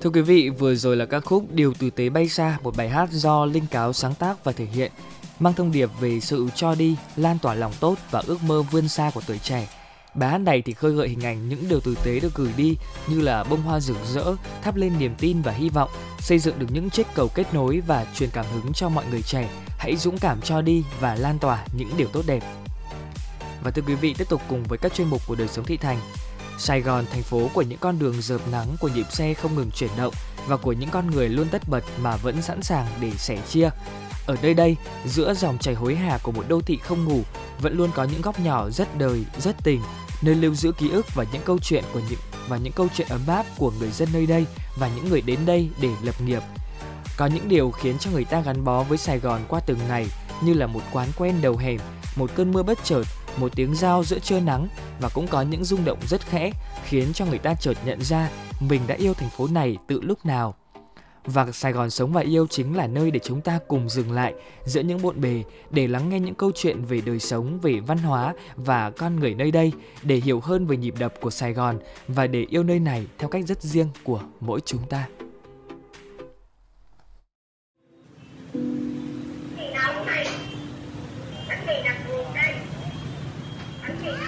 Thưa quý vị, vừa rồi là ca khúc Điều Tử Tế Bay Xa, một bài hát do Linh Cáo sáng tác và thể hiện, mang thông điệp về sự cho đi, lan tỏa lòng tốt và ước mơ vươn xa của tuổi trẻ. Bài hát này thì khơi gợi hình ảnh những điều tử tế được gửi đi như là bông hoa rực rỡ, thắp lên niềm tin và hy vọng, xây dựng được những chiếc cầu kết nối và truyền cảm hứng cho mọi người trẻ. Hãy dũng cảm cho đi và lan tỏa những điều tốt đẹp. Và thưa quý vị, tiếp tục cùng với các chuyên mục của đời sống thị thành. Sài Gòn, thành phố của những con đường rợp nắng, của nhịp xe không ngừng chuyển động và của những con người luôn tất bật mà vẫn sẵn sàng để sẻ chia. Ở nơi đây, giữa dòng chảy hối hả của một đô thị không ngủ, vẫn luôn có những góc nhỏ rất đời, rất tình, nơi lưu giữ ký ức và những câu chuyện ấm áp của người dân nơi đây và những người đến đây để lập nghiệp. Có những điều khiến cho người ta gắn bó với Sài Gòn qua từng ngày, như là một quán quen đầu hẻm, một cơn mưa bất chợt, một tiếng rao giữa trưa nắng, và cũng có những rung động rất khẽ khiến cho người ta chợt nhận ra mình đã yêu thành phố này từ lúc nào. Và Sài Gòn Sống và Yêu chính là nơi để chúng ta cùng dừng lại giữa những bộn bề để lắng nghe những câu chuyện về đời sống, về văn hóa và con người nơi đây, để hiểu hơn về nhịp đập của Sài Gòn và để yêu nơi này theo cách rất riêng của mỗi chúng ta.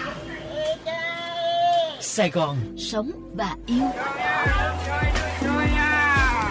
Sài Gòn Sống và Yêu.